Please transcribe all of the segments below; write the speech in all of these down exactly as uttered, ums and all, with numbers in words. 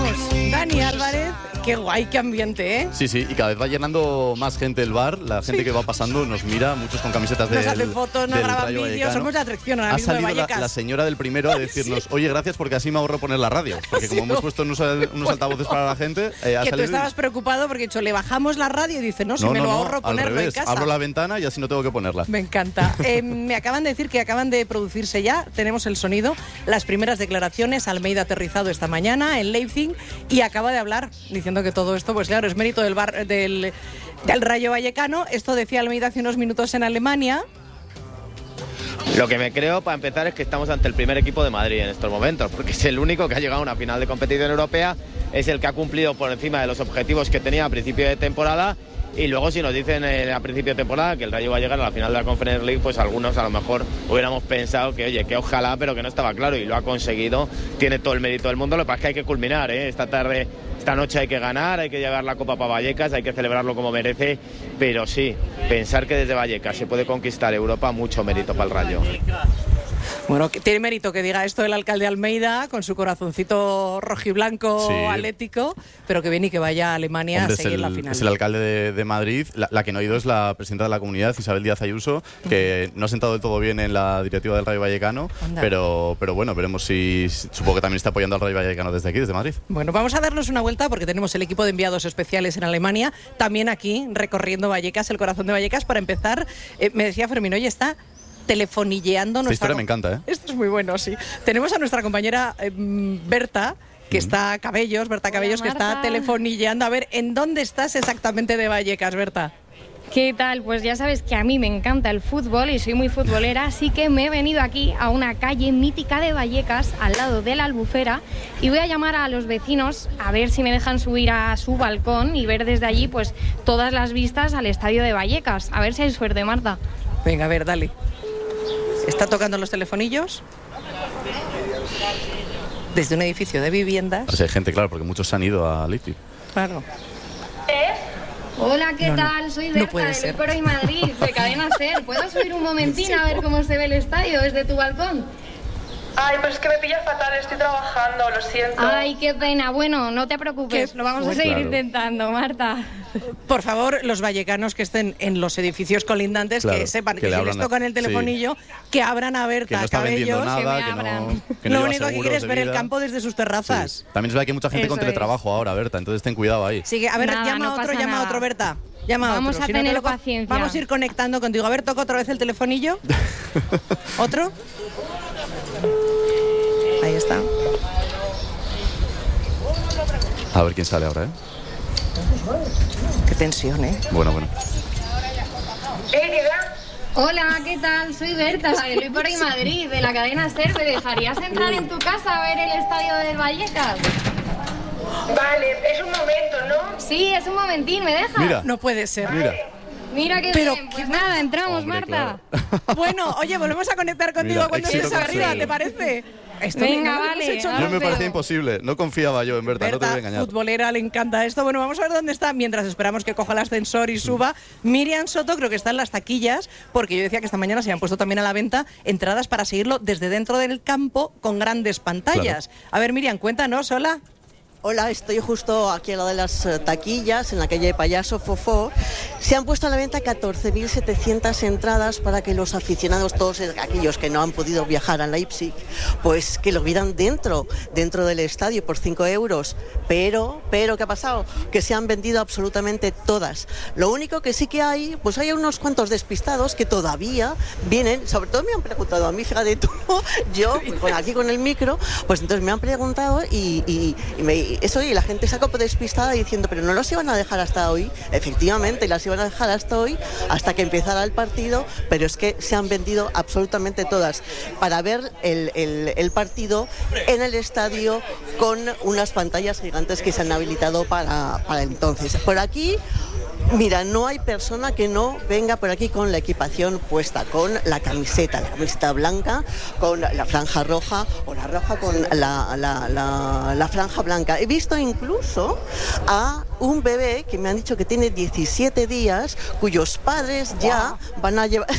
vamos. Dani Álvarez, qué guay, qué ambiente, ¿eh? Sí, sí, y cada vez va llenando más gente el bar. La gente sí. que va pasando nos mira, muchos con camisetas de Nos hacen fotos, nos graban vídeos, somos de atracción ahora ha mismo de salido Vallecas. La, la señora del primero a decirnos, sí. oye, gracias porque así me ahorro poner la radio. Porque como hemos puesto unos, unos altavoces para la gente... Eh, ha que salido... tú estabas preocupado porque hecho, le bajamos la radio y dice, no, si no, me no, lo no, ahorro ponerlo en casa. Abro la ventana y así no tengo que ponerla. Me encanta. Eh, me acaban de decir que acaban de producirse ya, tenemos el sonido, las primeras declaraciones. Almeida aterrizado esta mañana en Leipzig y acaba de hablar diciendo que todo esto, pues claro, es mérito del, bar, del, del Rayo Vallecano. Esto decía Almeida hace unos minutos en Alemania. Lo que me creo, para empezar, es que estamos ante el primer equipo de Madrid en estos momentos, porque es el único que ha llegado a una final de competición europea, es el que ha cumplido por encima de los objetivos que tenía a principio de temporada. Y luego si nos dicen eh, a principio de temporada que el Rayo va a llegar a la final de la Conference League, pues algunos a lo mejor hubiéramos pensado que oye, que ojalá, pero que no estaba claro, y lo ha conseguido, tiene todo el mérito del mundo. Lo que pasa es que hay que culminar, ¿eh? esta tarde, esta noche hay que ganar, hay que llevar la Copa para Vallecas, hay que celebrarlo como merece, pero sí, pensar que desde Vallecas se puede conquistar Europa, mucho mérito para el Rayo. Bueno, tiene mérito que diga esto el alcalde Almeida, con su corazoncito rojiblanco sí. atlético, pero que viene y que vaya a Alemania Hombre, a seguir el, la final. Es el alcalde de, de Madrid. La, la que no ha ido es la presidenta de la comunidad, Isabel Díaz Ayuso, que no ha sentado del todo bien en la directiva del Rayo Vallecano, pero, pero bueno, veremos si, supongo que también está apoyando al Rayo Vallecano desde aquí, desde Madrid. Bueno, vamos a darnos una vuelta porque tenemos el equipo de enviados especiales en Alemania, también aquí recorriendo Vallecas, el corazón de Vallecas. Para empezar, eh, me decía Fermín, oye, está... telefonilleando. Esta historia me encanta, ¿eh? Esto es muy bueno, sí. Tenemos a nuestra compañera eh, Berta, que mm. está Cabellos, Berta Cabellos, Hola, que está telefonilleando. A ver, ¿en dónde estás exactamente de Vallecas, Berta? ¿Qué tal? Pues ya sabes que a mí me encanta el fútbol y soy muy futbolera, así que me he venido aquí a una calle mítica de Vallecas, al lado de la Albufera, y voy a llamar a los vecinos a ver si me dejan subir a su balcón y ver desde allí pues todas las vistas al estadio de Vallecas. A ver si hay suerte, Marta. Venga, a ver, dale. ¿Está tocando los telefonillos? Desde un edificio de viviendas. O sea, hay gente, claro, porque muchos se han ido a Leipzig. Claro. ¿Eh? Hola, ¿qué no, tal? No, Soy Berta, no puede de ser. Pero y Madrid, de Cadena Ser. ¿Puedo subir un momentín sí, a ver cómo se ve el estadio desde tu balcón? Ay, pues es que me pilla fatal, estoy trabajando, lo siento. Ay, qué pena. Bueno, no te preocupes, lo vamos a seguir claro. intentando, Marta. Por favor, los vallecanos que estén en los edificios colindantes, claro, que sepan que, que si les tocan el telefonillo, sí. que abran a Berta, que no está Cabellos, nada, que me que abran. No, que no lo único que quiere es ver el campo desde sus terrazas. Sí. También es verdad que hay mucha gente Eso con teletrabajo es. ahora, Berta, entonces ten cuidado ahí. Sí, a ver, nada, llama no a otro, llama a otro, Berta. Llama vamos a otro. a si tener no, paciencia. Vamos a ir conectando contigo. A ver, toca otra vez el telefonillo. ¿Otro? Ahí está. A ver quién sale ahora, ¿eh? Qué tensión, ¿eh? Bueno, bueno. Hola, ¿qué tal? Soy Berta, de Luis por ahí Madrid, de la cadena Ser. ¿Me dejarías entrar en tu casa a ver el estadio del Vallecas? Vale, es un momento, ¿no? Sí, es un momentín, ¿me dejas? Mira. No puede ser. Mira. Mira qué Pero, bien, pues nada, entramos, Hombre, Marta. Claro. Bueno, oye, volvemos a conectar contigo Mira, cuando estés arriba, ¿te parece? Esto Venga, no vale. Hecho, yo me parecía imposible, no confiaba yo en Berta, Berta, no te voy a engañar. Futbolera, le encanta esto. Bueno, vamos a ver dónde está, mientras esperamos que coja el ascensor y suba. Miriam Soto creo que está en las taquillas, porque yo decía que esta mañana se han puesto también a la venta entradas para seguirlo desde dentro del campo con grandes pantallas. Claro. A ver, Miriam, cuéntanos, hola. Hola, estoy justo aquí al lado de las taquillas, en la calle Payaso Fofó. Se han puesto a la venta catorce mil setecientas entradas para que los aficionados, todos aquellos que no han podido viajar a Leipzig, pues que lo vieran dentro, dentro del estadio por cinco euros. Pero, pero, ¿qué ha pasado? Que se han vendido absolutamente todas. Lo único que sí que hay, pues hay unos cuantos despistados que todavía vienen, sobre todo me han preguntado a mí, fíjate tú, yo, con, aquí con el micro, pues entonces me han preguntado y, y, y me... Eso, y la gente se ha como despistada diciendo, pero no los iban a dejar hasta hoy. Efectivamente, las iban a dejar hasta hoy, hasta que empezara el partido, pero es que se han vendido absolutamente todas para ver el, el, el partido en el estadio con unas pantallas gigantes que se han habilitado para, para entonces. Por aquí... Mira, no hay persona que no venga por aquí con la equipación puesta, con la camiseta, la camiseta blanca, con la franja roja o la roja con la, la, la, la franja blanca. He visto incluso a un bebé que me han dicho que tiene diecisiete días, cuyos padres ya van a llevar,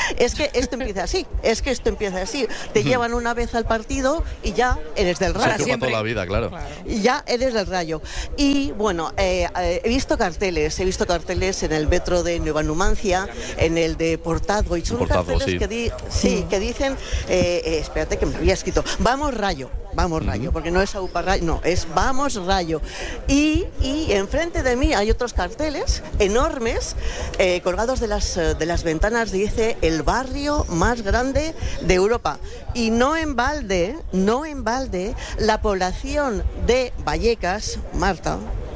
Es que esto empieza así, es que esto empieza así. Te llevan una vez al partido y ya eres del Rayo. Se toda la vida, claro. Claro. Y ya eres del Rayo. Y bueno, eh, eh, he visto carteles, he visto carteles en el metro de Nueva Numancia, en el de Portazgo, y son Portazgo, carteles sí. que, di, sí, que dicen, eh, eh, espérate que me había escrito, vamos Rayo, vamos Rayo, porque no es Aupa Rayo, no, es vamos Rayo. Y, y enfrente de mí hay otros carteles enormes, eh, colgados de las, de las ventanas, dice el barrio más grande de Europa. Y no en balde, no en balde, la población de Vallecas, Marta,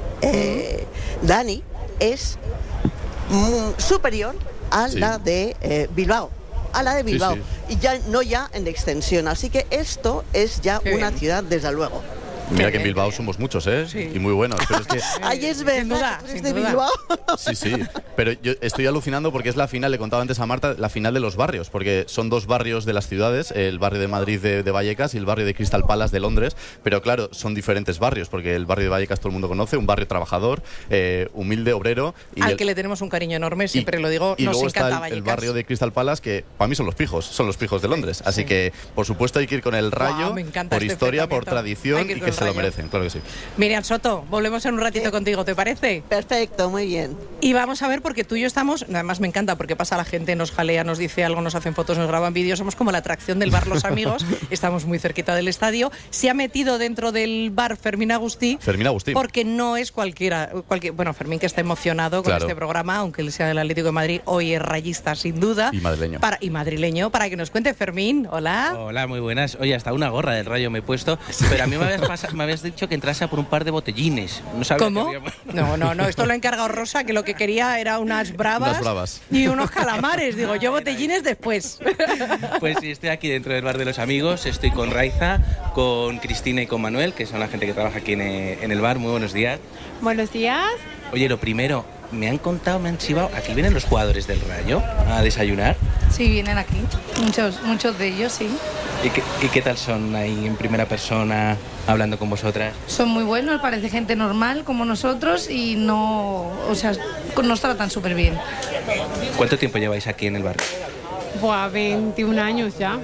eh, Dani, es mm, superior a Sí. la de eh, Bilbao. A la de Bilbao. Sí, Y ya no ya en extensión. Así que esto es ya Qué una bien. ciudad, desde luego. Mira que en Bilbao somos muchos, ¿eh? Sí. Y muy buenos. Pero es que... Ay, es sin verdad, duda, tú eres sin de duda. Bilbao. Sí, sí, pero yo estoy alucinando porque es la final, le contaba antes a Marta, la final de los barrios, porque son dos barrios de las ciudades, el barrio de Madrid de, de Vallecas y el barrio de Crystal Palace de Londres, pero claro, son diferentes barrios, porque el barrio de Vallecas todo el mundo conoce, un barrio trabajador, eh, humilde, obrero. Y Al el- que le tenemos un cariño enorme, y- siempre lo digo, y nos luego encanta está el, Vallecas. el barrio de Crystal Palace, que para mí son los pijos, son los pijos de Londres. Así Sí. que, por supuesto, hay que ir con el Rayo, Guau, me encanta por este historia, por enfrentamiento. tradición Hay que ir y con que el se lo Rayo. merecen, claro que sí. Miriam Soto, volvemos en un ratito Sí. contigo, ¿te parece? Perfecto, muy bien. Y vamos a ver, porque tú y yo estamos, además me encanta, porque pasa la gente, nos jalea, nos dice algo, nos hacen fotos, nos graban vídeos, somos como la atracción del bar Los Amigos, estamos muy cerquita del estadio. Se ha metido dentro del bar Fermín Agustí. Fermín Agustín. Porque no es cualquiera, cualquier, bueno, Fermín que está emocionado con Claro. este programa, aunque él sea del Atlético de Madrid, hoy es rayista sin duda. Y madrileño. Para, y madrileño, para que nos cuente Fermín, hola. Hola, muy buenas. Oye, hasta una gorra del Rayo me he puesto, pero a mí me habías, pasa- me habías dicho que entrase a por un par de botellines. No sabía ¿Cómo? que había- No, no, no, esto lo ha encargado Rosa, que lo que quería era unas bravas, Unas bravas. y unos calamares. Digo, yo botellines después. Pues sí, estoy aquí dentro del bar de los amigos, estoy con Raiza, con Cristina y con Manuel, que son la gente que trabaja aquí en, eh, en el bar. Muy buenos días. Buenos días. Oye, lo primero, me han contado, me han chivado, aquí vienen los jugadores del Rayo a desayunar. Sí, vienen aquí. Muchos, muchos de ellos, sí. ¿Y qué, y qué tal son ahí en primera persona, hablando con vosotras? Son muy buenos, parece gente normal como nosotros y no, o sea, nos tratan súper bien. ¿Cuánto tiempo lleváis aquí en el bar? Buah, veintiún años ya.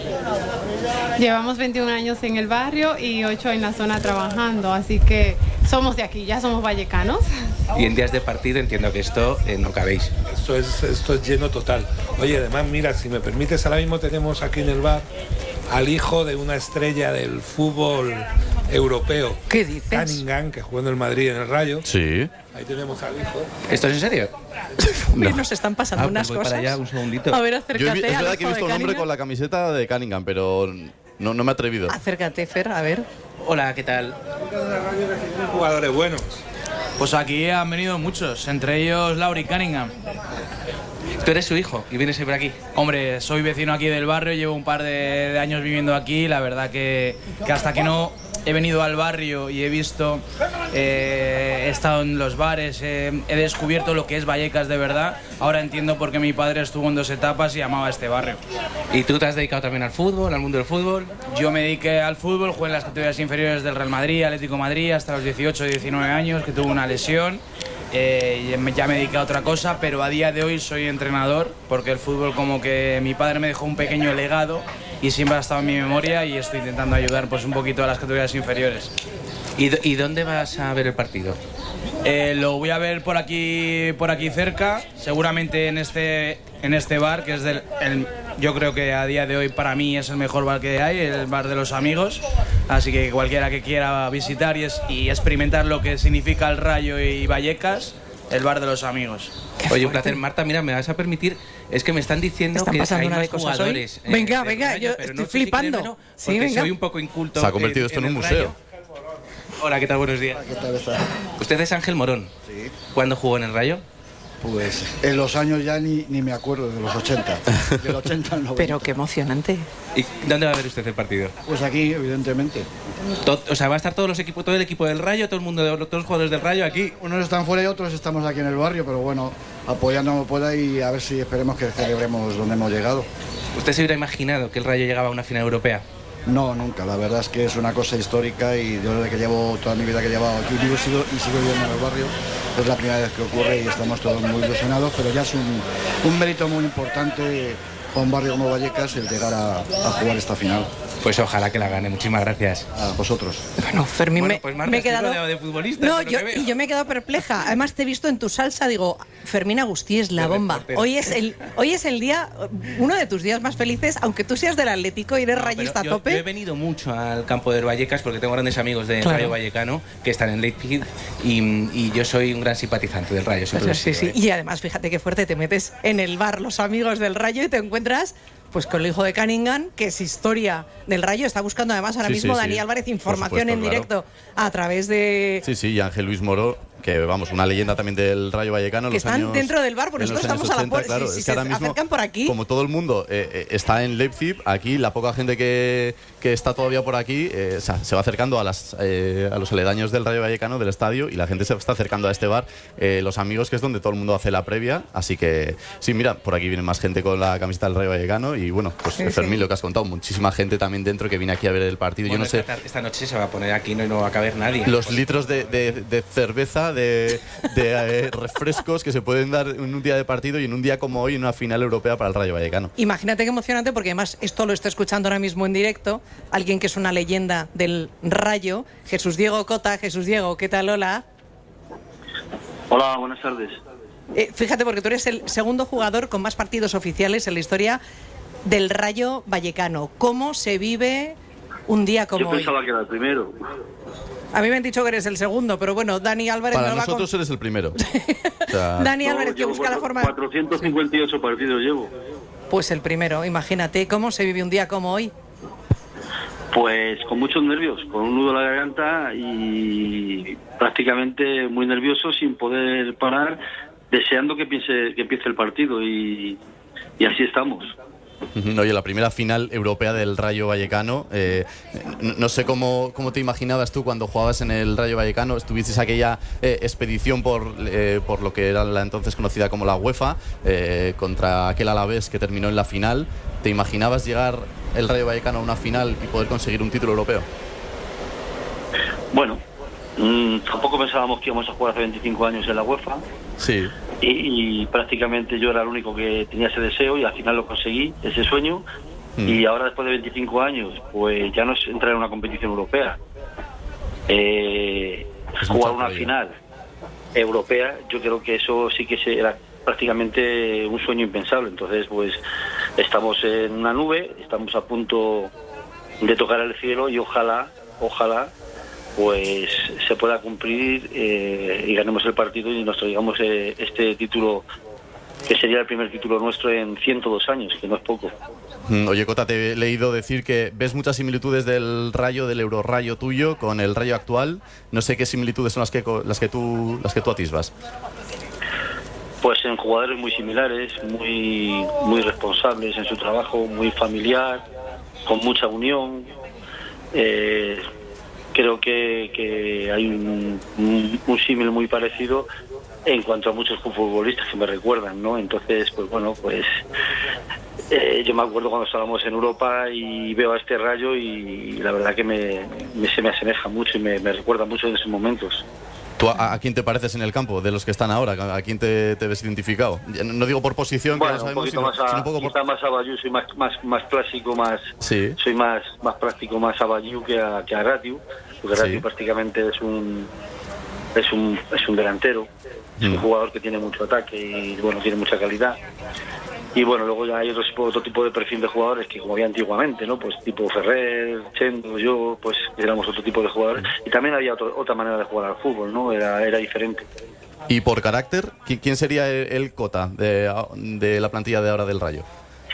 Llevamos veintiún años en el barrio y ocho en la zona trabajando, así que somos de aquí, ya somos vallecanos. Y en días de partido entiendo que esto eh, no cabéis. Esto es, esto es lleno total. Oye, además, mira, si me permites, ahora mismo tenemos aquí en el bar al hijo de una estrella del fútbol europeo. ¿Qué dices? Cunningham, que jugó en el Madrid en el Rayo. Sí. Ahí tenemos al hijo. ¿Esto es en serio? Uy, nos están pasando Ah, unas pues voy cosas. para allá un segundito. A ver, Yo he acércate. vi- es al verdad que he hijo visto de un hombre Cunningham. con la camiseta de Cunningham, pero no, no me he atrevido. Acércate, Fer, a ver. Hola, ¿qué tal? Jugadores buenos. Pues aquí han venido muchos, entre ellos Laurie Cunningham. Tú eres su hijo y vienes siempre aquí. Hombre, soy vecino aquí del barrio, llevo un par de, de años viviendo aquí. La verdad que, que hasta que no he venido al barrio y he visto, eh, he estado en los bares, eh, he descubierto lo que es Vallecas de verdad. Ahora entiendo por qué mi padre estuvo en dos etapas y amaba este barrio. ¿Y tú te has dedicado también al fútbol, al mundo del fútbol? Yo me dediqué al fútbol, jugué en las categorías inferiores del Real Madrid, Atlético de Madrid, hasta los dieciocho, diecinueve años, que tuve una lesión. Eh, y ya me dediqué a otra cosa, pero a día de hoy soy entrenador, porque el fútbol como que mi padre me dejó un pequeño legado y siempre ha estado en mi memoria y estoy intentando ayudar pues un poquito a las categorías inferiores. ¿Y, d- y dónde vas a ver el partido? Eh, lo voy a ver por aquí, por aquí cerca, seguramente en este, en este bar, que es del, el, yo creo que a día de hoy para mí es el mejor bar que hay, el bar de los amigos. Así que cualquiera que quiera visitar y, es, y experimentar lo que significa el Rayo y Vallecas, el bar de los amigos. Oye, un placer. Marta, mira, me vas a permitir, es que me están diciendo ¿Están que pasando hay una más de cosas jugadores. hoy? Venga, del venga, Rayo, yo pero estoy no sé si flipando. creérmelo, Sí, porque venga. soy un poco inculto. Se ha convertido en- esto en en un el museo. Rayo. Hola, ¿qué tal? Buenos días. ¿Qué tal está? ¿Usted es Ángel Morón? Sí. ¿Cuándo jugó en el Rayo? Pues en los años ya ni, ni me acuerdo, de los ochenta. Del ochenta al noventa. Pero qué emocionante. ¿Y dónde va a ver usted el partido? Pues aquí, evidentemente. Todo- o sea, va a estar todos los equipos, todo el equipo del Rayo, todo el mundo, de- todos los jugadores del Rayo aquí. Unos están fuera y otros estamos aquí en el barrio, pero bueno, apoyando como pueda y a ver si esperemos que celebremos donde hemos llegado. ¿Usted se hubiera imaginado que el Rayo llegaba a una final europea? No, nunca. La verdad es que es una cosa histórica y yo desde que llevo toda mi vida que he llevado aquí vivo sigo, y sigo viviendo en el barrio, es la primera vez que ocurre y estamos todos muy ilusionados, pero ya es un, un mérito muy importante a un barrio como Vallecas el llegar a, a jugar esta final. Pues ojalá que la gane. Muchísimas gracias. A vosotros. Bueno, Fermín, bueno, me, pues Marta, me he quedado... de futbolistas, no, yo, y yo me he quedado perpleja. Además te he visto en tu salsa, digo, Fermín Agustí es la bomba. Hoy es el hoy es el día, uno de tus días más felices, aunque tú seas del Atlético y eres no, rayista a tope. Yo he venido mucho al campo del Vallecas porque tengo grandes amigos del claro. Rayo Vallecano que están en Leipzig y, y yo soy un gran simpatizante del Rayo. Pues sí, sí. ¿eh? Y además, fíjate qué fuerte, te metes en el bar los amigos del Rayo y te encuentras pues con el hijo de Cunningham, que es historia del Rayo. Está buscando además ahora sí, mismo sí, Dani sí. Álvarez información supuesto, en directo claro. a través de... Sí, sí, y Ángel Luis Moro, que vamos, una leyenda también del Rayo Vallecano. Que los están años, dentro del bar, por nosotros estamos ochenta, a la puerta. Claro, si, si es se que mismo, acercan por aquí... Como todo el mundo eh, eh, está en Leipzig, aquí la poca gente que, que está todavía por aquí eh, o sea, se va acercando a, las, eh, a los aledaños del Rayo Vallecano, del estadio, y la gente se está acercando a este bar, eh, Los Amigos, que es donde todo el mundo hace la previa. Así que, sí, mira, por aquí viene más gente con la camiseta del Rayo Vallecano y bueno, pues sí, Fermín, sí. lo que has contado, muchísima gente también dentro que viene aquí a ver el partido. Bueno, Yo no esta, sé... esta noche se va a poner aquí no, y no va a caber nadie. Los litros de, de, de cerveza, de, de eh, refrescos que se pueden dar en un día de partido y en un día como hoy en una final europea para el Rayo Vallecano. Imagínate qué emocionante, porque además esto lo está escuchando ahora mismo en directo alguien que es una leyenda del Rayo, Jesús Diego Cota. Jesús Diego, ¿qué tal? Hola. Hola, buenas tardes. Eh, fíjate, porque tú eres el segundo jugador con más partidos oficiales en la historia del Rayo Vallecano. ¿Cómo se vive un día como hoy? Yo pensaba hoy? que era el primero. A mí me han dicho que eres el segundo, pero bueno, Dani Álvarez... Para no nosotros va con... eres el primero. O sea... Dani no, Álvarez, que busca cuatro, la forma... cuatrocientos cincuenta y ocho partidos llevo. Pues el primero, imagínate, ¿cómo se vive un día como hoy? Pues con muchos nervios, con un nudo en la garganta y prácticamente muy nervioso, sin poder parar, deseando que empiece, que empiece el partido y, y así estamos. Oye, la primera final europea del Rayo Vallecano, eh, no, no sé cómo, cómo te imaginabas tú cuando jugabas en el Rayo Vallecano. Estuviste aquella eh, expedición por, eh, por lo que era la entonces conocida como la UEFA, eh, contra aquel Alavés que terminó en la final. ¿Te imaginabas llegar el Rayo Vallecano a una final y poder conseguir un título europeo? Bueno, mmm, tampoco pensábamos que íbamos a jugar hace veinticinco años en la UEFA. Sí. Y, y prácticamente yo era el único que tenía ese deseo y al final lo conseguí, ese sueño. Mm. Y ahora, después de veinticinco años, pues ya no es entrar en una competición europea. Eh, jugar una final europea, yo creo que eso sí que era prácticamente un sueño impensable. Entonces, pues estamos en una nube, estamos a punto de tocar el cielo y ojalá, ojalá, pues se pueda cumplir eh, y ganemos el partido y nos traigamos eh, este título, que sería el primer título nuestro en ciento dos años, que no es poco. Oye, Cota, te he leído decir que ves muchas similitudes del Rayo, del Eurorrayo tuyo con el Rayo actual. No sé qué similitudes son las que las que tú las que tú atisbas. Pues en jugadores muy similares, muy muy responsables en su trabajo, muy familiar, con mucha unión. Eh, Creo que, que hay un, un, un símil muy parecido en cuanto a muchos futbolistas que me recuerdan, ¿no? Entonces, pues bueno, pues eh, yo me acuerdo cuando estábamos en Europa y veo a este Rayo y la verdad que me, me se me asemeja mucho y me, me recuerda mucho en esos momentos. ¿Tú a, a quién te pareces en el campo de los que están ahora? ¿A quién te, te ves identificado? No digo por posición, bueno, que lo sabemos, un sino, más a, sino un poco por... más a Bayou, soy más, más, más clásico, más sí. soy más, más práctico, más a Bayou que a, que a Ratiu, porque sí. Ratiu prácticamente es un es un es un delantero, es mm. un jugador que tiene mucho ataque y bueno, tiene mucha calidad. Y bueno, luego ya hay otro, otro tipo de perfil de jugadores que como había antiguamente, ¿no? Pues tipo Ferrer, Chendo, yo, pues éramos otro tipo de jugadores. Y también había otro, otra manera de jugar al fútbol, ¿no? Era, era diferente. ¿Y por carácter? ¿Quién sería el, el Cota de, de la plantilla de ahora del Rayo?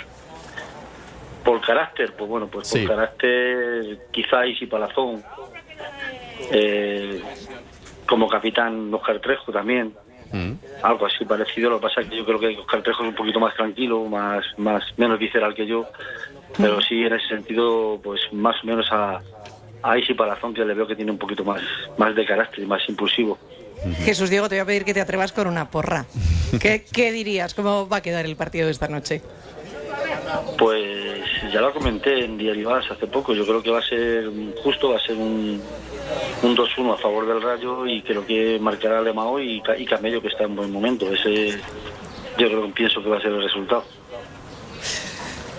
Por carácter, pues bueno, pues por sí. carácter quizá Isi Palazón. Eh, como capitán Óscar Trejo también. Mm. Algo así parecido. Lo que pasa es que yo creo que Óscar Trejo es un poquito más tranquilo, más, más menos visceral que yo, pero sí en ese sentido, pues más o menos a, a Isi Palazón, que le veo que tiene un poquito más, más de carácter y más impulsivo. Jesús Diego, te voy a pedir que te atrevas con una porra. ¿Qué, qué dirías? ¿Cómo va a quedar el partido de esta noche? Pues ya lo comenté en Diario As hace poco. Yo creo que va a ser justo, va a ser un, un dos uno a favor del Rayo y creo que marcará Lemao y, y Camello, que está en buen momento. Ese yo creo que pienso que va a ser el resultado.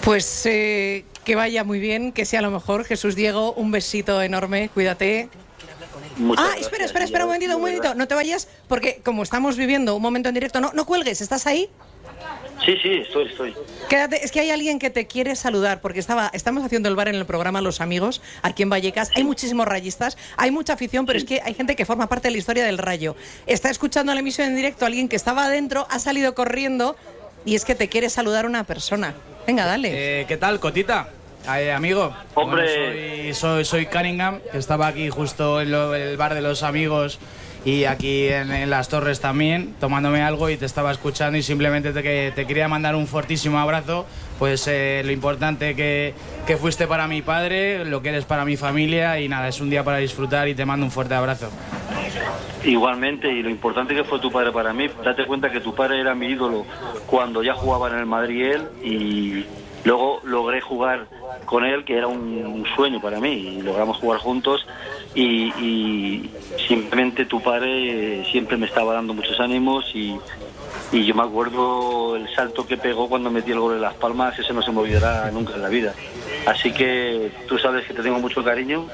Pues eh, que vaya muy bien, que sea lo mejor. Jesús Diego, un besito enorme, cuídate. Muchas ah, gracias, espera, espera, espera un momentito, un de momentito. verdad. No te vayas, porque como estamos viviendo un momento en directo, no, no cuelgues, ¿estás ahí? Sí, sí, estoy, estoy. Quédate, es que hay alguien que te quiere saludar, porque estaba, estamos haciendo el bar en el programa Los Amigos, aquí en Vallecas. Hay muchísimos rayistas, hay mucha afición, pero es que hay gente que forma parte de la historia del Rayo. Está escuchando la emisión en directo alguien que estaba adentro, ha salido corriendo y es que te quiere saludar una persona. Venga, dale. Eh, ¿Qué tal, Cotita? Eh, amigo. Hombre. Bueno, soy, soy, soy Cunningham, que estaba aquí justo en lo- el bar de Los Amigos y aquí en, en las Torres también, tomándome algo y te estaba escuchando y simplemente te, que, te quería mandar un fortísimo abrazo, pues eh, lo importante que, que fuiste para mi padre, lo que eres para mi familia y nada, es un día para disfrutar y te mando un fuerte abrazo. Igualmente, y lo importante que fue tu padre para mí, date cuenta que tu padre era mi ídolo cuando ya jugaba en el Madrid él, y luego logré jugar con él, que era un, un sueño para mí, y logramos jugar juntos, y, y simplemente tu padre siempre me estaba dando muchos ánimos, y, y yo me acuerdo el salto que pegó cuando metí el gol en Las Palmas, ese no se me olvidará nunca en la vida. Así que tú sabes que te tengo mucho cariño,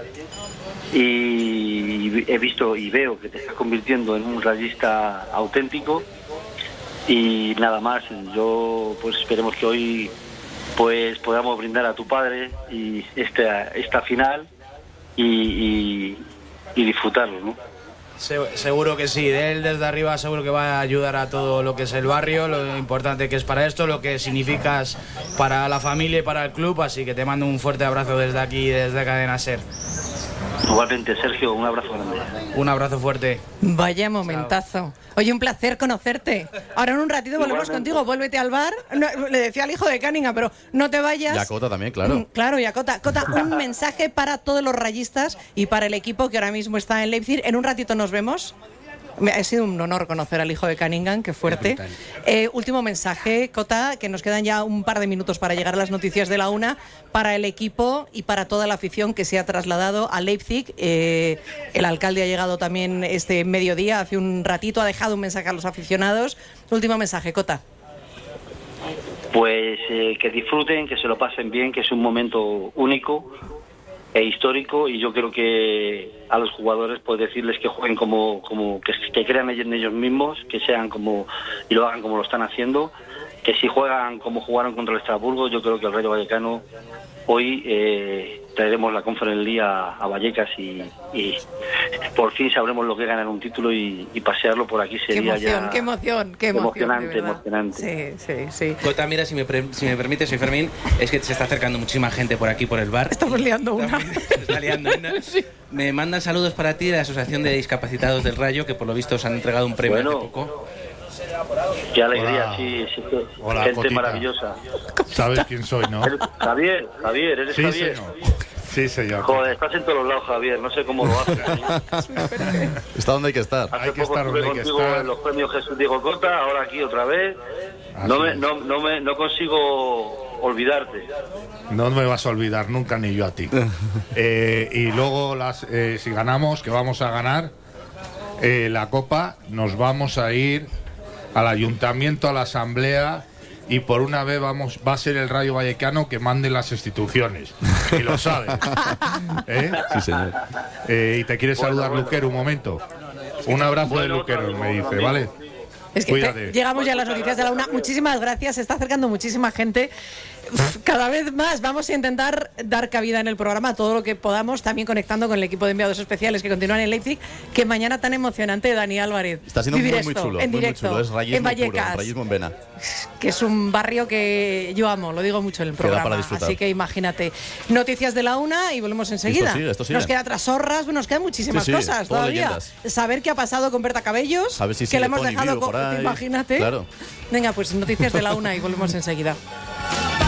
y he visto y veo que te estás convirtiendo en un rayista auténtico, y nada más. Yo pues esperemos que hoy pues podamos brindar a tu padre y esta esta final y, y, y disfrutarlo, ¿no? Se- seguro que sí, de él desde arriba seguro que va a ayudar a todo lo que es el barrio, lo importante que es para esto, lo que significas para la familia y para el club, así que te mando un fuerte abrazo desde aquí, desde Cadena Ser. Igualmente, Sergio, un abrazo grande. Un abrazo fuerte. Vaya momentazo. Oye, un placer conocerte. Ahora en un ratito volvemos Igualmente. contigo, vuélvete al bar. No, le decía al hijo de Cunningham, pero no te vayas. Y a Cota también, claro. Mm, Claro, y a Cota. Cota, un mensaje para todos los rayistas y para el equipo que ahora mismo está en Leipzig. En un ratito nos vemos. Me ha sido un honor conocer al hijo de Cunningham, qué fuerte. Eh, último mensaje, Cota, que nos quedan ya un par de minutos para llegar a las noticias de la una, para el equipo y para toda la afición que se ha trasladado a Leipzig. Eh, el alcalde ha llegado también este mediodía, hace un ratito, ha dejado un mensaje a los aficionados. Último mensaje, Cota. Pues eh, que disfruten, que se lo pasen bien, que es un momento único e histórico, y yo creo que a los jugadores pues decirles que jueguen como, como que, que crean en ellos mismos, que sean como y lo hagan como lo están haciendo, que si juegan como jugaron contra el Estrasburgo, yo creo que el Rayo Vallecano hoy eh, traeremos la Conference League a, a Vallecas y, y por fin sabremos lo que es ganar un título y, y pasearlo por aquí Qué sería emoción, ya qué emoción, qué emoción. emocionante, de verdad. emocionante. Sí, sí, sí. Cota, mira, si me, pre- si me permite, soy Fermín, es que se está acercando muchísima gente por aquí, por el bar. Estamos liando una. Se está liando una. Me mandan saludos para ti de la Asociación de Discapacitados del Rayo, que por lo visto os han entregado un premio Bueno. hace poco. Qué alegría, Hola. sí, sí, que- Hola, gente Cotita. maravillosa. ¿Sabes quién soy, no? Eres- Javier, Javier, eres Sí, Javier. señor. Sí, señor. Joder, estás en todos los lados, Javier, no sé cómo lo haces. Está donde hay que estar. Hace Hay que poco estar estuve donde hay que contigo estar. en los premios Jesús Diego Cota, ahora aquí otra vez. Así No, me, es. no, no, me, no consigo olvidarte. No me vas a olvidar nunca ni yo a ti. Eh, y luego, las, eh, si ganamos, que vamos a ganar eh, la Copa, nos vamos a ir al Ayuntamiento, a la Asamblea, y por una vez vamos va a ser el Rayo Vallecano que mande las instituciones. Y lo sabes. ¿Eh? Sí, señor. Eh, y te quiere Bueno, saludar bueno. Luquero un momento. Un abrazo Bueno, de Luquero, otro me amigo, dice, amigo. ¿vale? Es que Cuídate. te- llegamos ya a las noticias de la una. Muchísimas gracias. Se está acercando muchísima gente. Uf, Cada vez más vamos a intentar dar cabida en el programa todo lo que podamos, también conectando con el equipo de enviados especiales que continúan en Leipzig. Que mañana tan emocionante, Dani Álvarez. Está siendo vivir muy, muy esto chulo. en muy, muy directo, chulo. Es rayismo en puro, Vallecas, rayismo en vena. que es un barrio que yo amo, lo digo mucho en el Queda programa. para disfrutar. Así que imagínate. Noticias de la una y volvemos enseguida. Esto sigue, esto sigue. Nos queda Trasorras, nos quedan muchísimas Sí, sí, cosas todo todavía. leyendas. Saber qué ha pasado con Berta Cabellos, A ver si que sigue le hemos Pony dejado vivo con. por ahí. Imagínate. Claro. Venga, pues noticias de la una y volvemos enseguida.